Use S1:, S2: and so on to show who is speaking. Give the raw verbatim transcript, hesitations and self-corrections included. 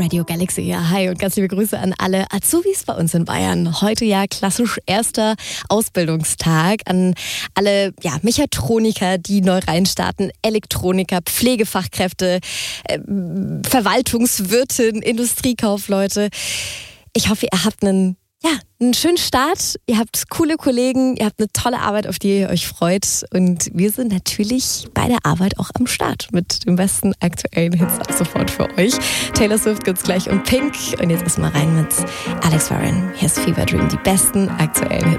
S1: Radio Galaxy, ja, hi und ganz liebe Grüße an alle Azubis bei uns in Bayern. Heute ja klassisch erster Ausbildungstag an alle ja, Mechatroniker, die neu reinstarten, Elektroniker, Pflegefachkräfte, äh, Verwaltungswirtin, Industriekaufleute. Ich hoffe, ihr habt einen Ja, einen schönen Start. Ihr habt coole Kollegen, ihr habt eine tolle Arbeit, auf die ihr euch freut. Und wir sind natürlich bei der Arbeit auch am Start mit den besten aktuellen Hits ab sofort für euch. Taylor Swift gibt's gleich und Pink. Und jetzt erstmal rein mit Alex Warren. Hier ist Fever Dream, die besten aktuellen Hits.